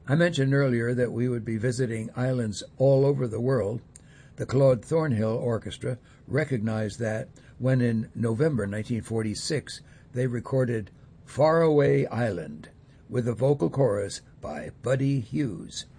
I mentioned earlier that we would be visiting islands all over the world. The Claude Thornhill Orchestra recognized that when in November 1946 they recorded Faraway Island with a vocal chorus by Buddy Hughes.